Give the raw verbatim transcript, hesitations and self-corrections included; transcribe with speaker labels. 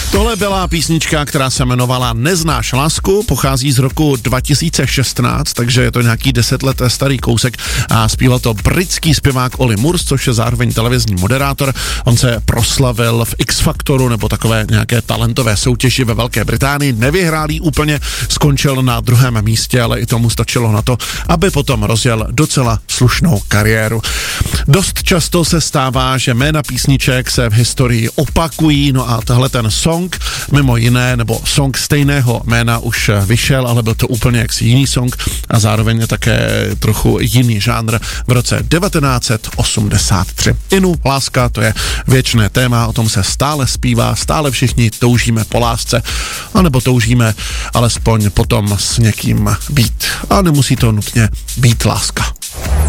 Speaker 1: Tohle byla písnička, která se jmenovala Neznáš lásku, pochází z roku dva tisíce šestnáct, takže je to nějaký deset let starý kousek a zpíval to britský zpěvák Olly Murs, což je zároveň televizní moderátor. On se proslavil v X Factoru nebo takové nějaké talentové soutěži ve Velké Británii. Nevyhrál jí úplně, skončil na druhém místě, ale i tomu stačilo na to, aby potom rozjel docela slušnou kariéru. Dost často se stává, že jména písniček se v historii opakují, no a tahle ten song mimo jiné, nebo song stejného jména už vyšel, ale byl to úplně jaksi jiný song a zároveň také trochu jiný žánr v roce devatenáct set osmdesát tři. Inu, láska, to je věčné téma, o tom se stále zpívá, stále všichni toužíme po lásce, anebo toužíme alespoň potom s někým být. A nemusí to nutně být láska.